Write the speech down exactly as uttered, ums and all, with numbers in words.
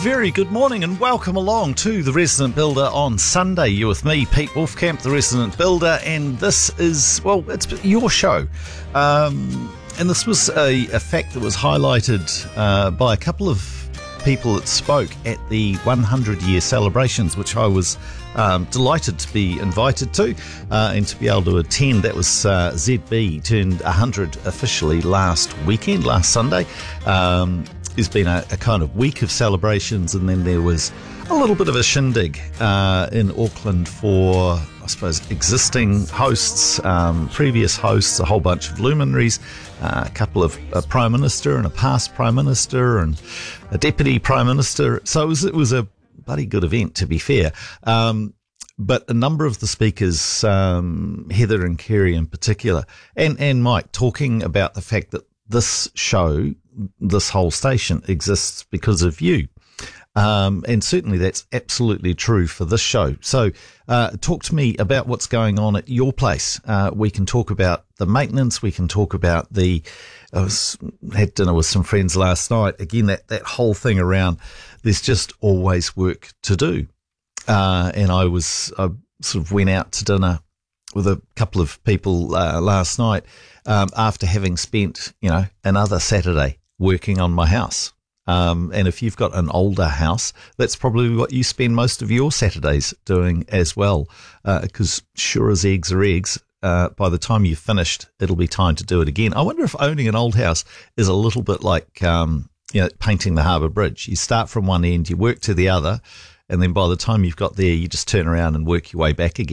very good morning and welcome along to The Resident Builder on Sunday. You're with me, Pete Wolfcamp, The Resident Builder, and this is, well, it's your show. Um, and this was a, a fact that was highlighted uh, by a couple of people that spoke at the one hundred year celebrations, which I was um, delighted to be invited to uh, and to be able to attend. That was uh, Z B turned one hundred officially last weekend, last Sunday. Um, There's been a, a kind of week of celebrations, and then there was a little bit of a shindig uh, in Auckland for, I suppose, existing hosts, um, previous hosts, a whole bunch of luminaries, uh, a couple of a Prime Minister and a past Prime Minister and a Deputy Prime Minister. So it was, it was a bloody good event, to be fair. Um, but a number of the speakers, um, Heather and Kerry in particular, and, and Mike, talking about the fact that this show, this whole station exists because of you. Um, and certainly that's absolutely true for this show. So uh, talk to me about what's going on at your place. Uh, we can talk about the maintenance. We can talk about the, I was, had dinner with some friends last night. Again, that, that whole thing around there's just always work to do. Uh, and I was, I sort of went out to dinner with a couple of people uh, last night um, after having spent, you know, another Saturday working on my house. Um, and if you've got an older house, that's probably what you spend most of your Saturdays doing as well. Because uh, sure as eggs are eggs, uh, by the time you've finished, it'll be time to do it again. I wonder if owning an old house is a little bit like, um, you know, painting the Harbour Bridge. You start from one end, you work to the other, and then by the time you've got there, you just turn around and work your way back again.